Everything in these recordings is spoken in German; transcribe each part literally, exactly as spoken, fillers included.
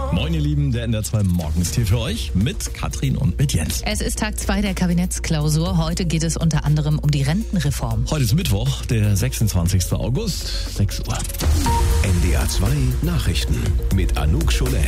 Moin ihr Lieben, der N D R zwei Morgenstier für euch mit Katrin und mit Jens. Es ist Tag zwei der Kabinettsklausur. Heute geht es unter anderem um die Rentenreform. Heute ist Mittwoch, der sechsundzwanzigsten August, sechs Uhr. N D R zwei Nachrichten mit Anouk Scholen.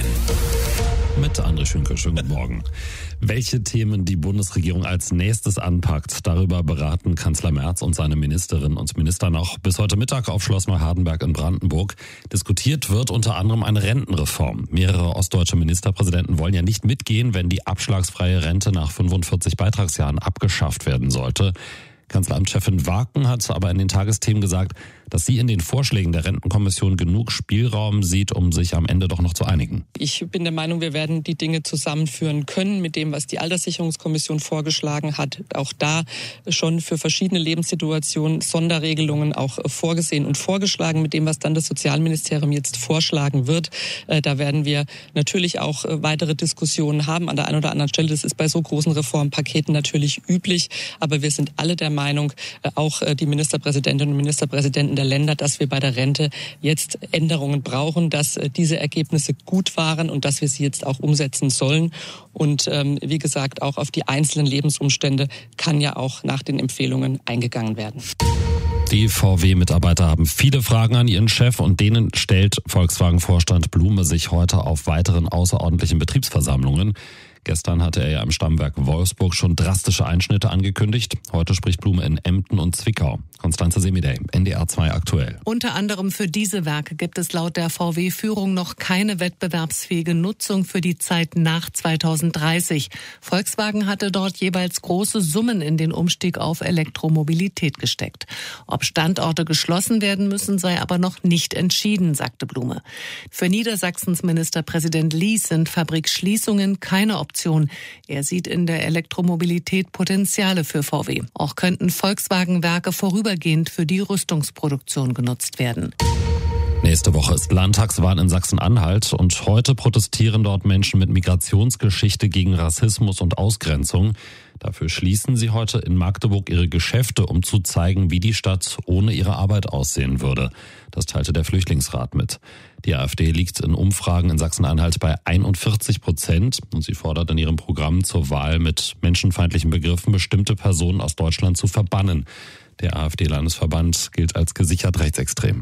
Mit André Schünke, schönen guten Morgen. Welche Themen die Bundesregierung als nächstes anpackt, darüber beraten Kanzler Merz und seine Ministerinnen und Minister noch bis heute Mittag auf Schloss Neuhardenberg in Brandenburg. Diskutiert wird unter anderem eine Rentenreform. Mehrere ostdeutsche Ministerpräsidenten wollen ja nicht mitgehen, wenn die abschlagsfreie Rente nach fünfundvierzig Beitragsjahren abgeschafft werden sollte. Kanzleramtschefin Waken hat aber in den Tagesthemen gesagt, dass sie in den Vorschlägen der Rentenkommission genug Spielraum sieht, um sich am Ende doch noch zu einigen. Ich bin der Meinung, wir werden die Dinge zusammenführen können mit dem, was die Alterssicherungskommission vorgeschlagen hat. Auch da schon für verschiedene Lebenssituationen Sonderregelungen auch vorgesehen und vorgeschlagen mit dem, was dann das Sozialministerium jetzt vorschlagen wird. Da werden wir natürlich auch weitere Diskussionen haben an der einen oder anderen Stelle. Das ist bei so großen Reformpaketen natürlich üblich. Aber wir sind alle der Meinung, auch die Ministerpräsidentinnen und Ministerpräsidenten der Länder, dass wir bei der Rente jetzt Änderungen brauchen, dass diese Ergebnisse gut waren und dass wir sie jetzt auch umsetzen sollen. Und ähm, wie gesagt, auch auf die einzelnen Lebensumstände kann ja auch nach den Empfehlungen eingegangen werden. Die V W-Mitarbeiter haben viele Fragen an ihren Chef und denen stellt Volkswagen-Vorstand Blume sich heute auf weiteren außerordentlichen Betriebsversammlungen. Gestern hatte er ja im Stammwerk Wolfsburg schon drastische Einschnitte angekündigt. Heute spricht Blume in Emden und Zwickau. Konstanze Semidey, N D R zwei aktuell. Unter anderem für diese Werke gibt es laut der V W-Führung noch keine wettbewerbsfähige Nutzung für die Zeit nach zweitausenddreißig. Volkswagen hatte dort jeweils große Summen in den Umstieg auf Elektromobilität gesteckt. Ob Standorte geschlossen werden müssen, sei aber noch nicht entschieden, sagte Blume. Für Niedersachsens Ministerpräsident Lies sind Fabrikschließungen keine Option. Er sieht in der Elektromobilität Potenziale für V W. Auch könnten Volkswagen-Werke vorübergehend für die Rüstungsproduktion genutzt werden. Nächste Woche ist Landtagswahl in Sachsen-Anhalt und heute protestieren dort Menschen mit Migrationsgeschichte gegen Rassismus und Ausgrenzung. Dafür schließen sie heute in Magdeburg ihre Geschäfte, um zu zeigen, wie die Stadt ohne ihre Arbeit aussehen würde. Das teilte der Flüchtlingsrat mit. Die AfD liegt in Umfragen in Sachsen-Anhalt bei einundvierzig Prozent und sie fordert in ihrem Programm zur Wahl mit menschenfeindlichen Begriffen bestimmte Personen aus Deutschland zu verbannen. Der AfD-Landesverband gilt als gesichert rechtsextrem.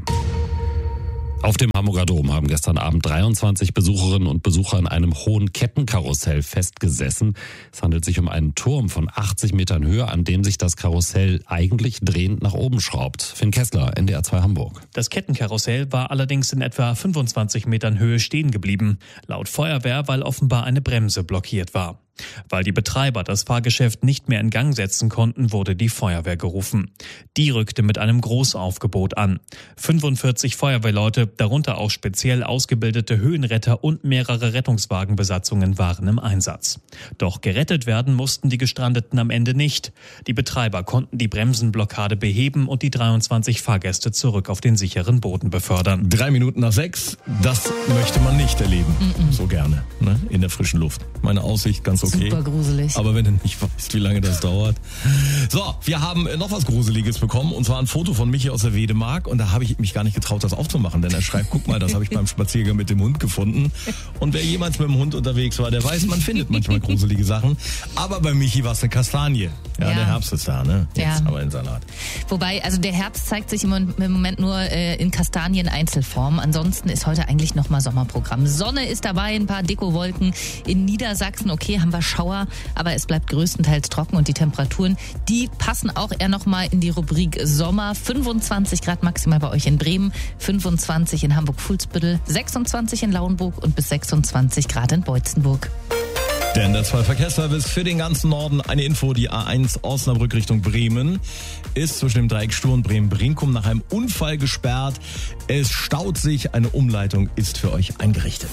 Auf dem Hamburger Dom haben gestern Abend dreiundzwanzig Besucherinnen und Besucher in einem hohen Kettenkarussell festgesessen. Es handelt sich um einen Turm von achtzig Metern Höhe, an dem sich das Karussell eigentlich drehend nach oben schraubt. Finn Kessler, N D R zwei Hamburg. Das Kettenkarussell war allerdings in etwa fünfundzwanzig Metern Höhe stehen geblieben. Laut Feuerwehr, weil offenbar eine Bremse blockiert war. Weil die Betreiber das Fahrgeschäft nicht mehr in Gang setzen konnten, wurde die Feuerwehr gerufen. Die rückte mit einem Großaufgebot an. fünfundvierzig Feuerwehrleute, darunter auch speziell ausgebildete Höhenretter und mehrere Rettungswagenbesatzungen waren im Einsatz. Doch gerettet werden mussten die Gestrandeten am Ende nicht. Die Betreiber konnten die Bremsenblockade beheben und die dreiundzwanzig Fahrgäste zurück auf den sicheren Boden befördern. Drei Minuten nach sechs, das möchte man nicht erleben. Mm-mm. So gerne, ne? In der frischen Luft. Meine Aussicht ganz okay. Super gruselig. Aber wenn du nicht weißt, wie lange das dauert. So, wir haben noch was Gruseliges bekommen und zwar ein Foto von Michi aus der Wedemark und da habe ich mich gar nicht getraut, das aufzumachen, denn er schreibt, guck mal, das habe ich beim Spaziergang mit dem Hund gefunden und wer jemals mit dem Hund unterwegs war, der weiß, man findet manchmal gruselige Sachen, aber bei Michi war es eine Kastanie. Ja, ja, der Herbst ist da, ne? Jetzt ja. Aber in Salat. Wobei, also der Herbst zeigt sich im Moment nur äh, in Kastanien-Einzelform. Ansonsten ist heute eigentlich nochmal Sommerprogramm. Sonne ist dabei, ein paar Dekowolken in Niedersachsen. Okay, haben wir Schauer, aber es bleibt größtenteils trocken und die Temperaturen, die passen auch eher nochmal in die Rubrik Sommer. fünfundzwanzig Grad maximal bei euch in Bremen, fünfundzwanzig in Hamburg-Fuhlsbüttel, sechsundzwanzig in Lauenburg und bis sechsundzwanzig Grad in Beutzenburg. Der N D R zwei Verkehrsservice für den ganzen Norden. Eine Info, die A eins Osnabrück Richtung Bremen ist zwischen dem Dreieck Stur und Bremen-Brinkum nach einem Unfall gesperrt. Es staut sich, eine Umleitung ist für euch eingerichtet.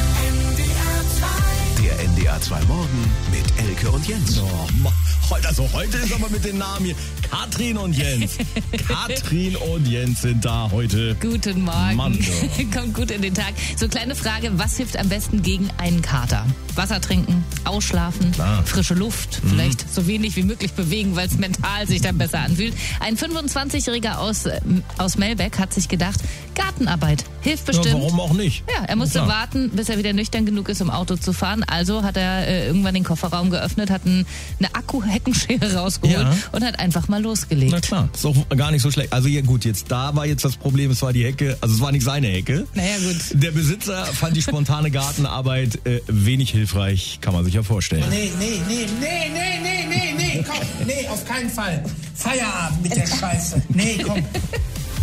Der N D R zwei Morgen mit Elke und Jens. Oh, also heute ist aber mit den Namen hier Katrin und Jens. Katrin und Jens sind da heute. Guten Morgen. Mann, kommt gut in den Tag. So, kleine Frage, was hilft am besten gegen einen Kater? Wasser trinken, ausschlafen, Klar. frische Luft, mhm. vielleicht so wenig wie möglich bewegen, weil es mental sich dann besser anfühlt. Ein fünfundzwanzigjähriger aus, aus Melbeck hat sich gedacht, Gartenarbeit Hilft bestimmt. Ja, warum auch nicht? Ja, er musste Klar. warten, bis er wieder nüchtern genug ist, um Auto zu fahren. Also hat er äh, irgendwann den Kofferraum geöffnet, hat ein, eine Akku-Heckenschere rausgeholt Ja. und hat einfach mal losgelegt. Na klar, ist auch gar nicht so schlecht. Also ja gut, jetzt da war jetzt das Problem, es war die Hecke, also es war nicht seine Hecke. Naja, gut. Der Besitzer fand die spontane Gartenarbeit äh, wenig hilfreich, kann man sich ja vorstellen. Nee, nee, nee, nee, nee, nee, nee, nee, komm, nee, auf keinen Fall. Feierabend mit der Scheiße. Nee, komm.